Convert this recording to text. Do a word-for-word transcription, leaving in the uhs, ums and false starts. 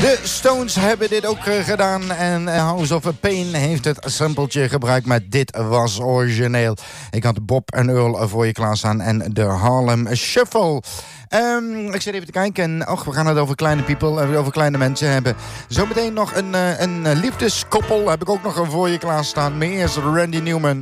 De Stones hebben dit ook uh, gedaan. En House of Pain heeft het sampletje gebruikt. Maar dit was origineel. Ik had Bob en Earl voor je klaarstaan. En de Harlem Shuffle. Um, ik zit even te kijken. En och, we gaan het over kleine people, over kleine mensen hebben. Zometeen nog een, een liefdeskoppel. Heb ik ook nog voor je klaarstaan. Maar eerst Randy Newman.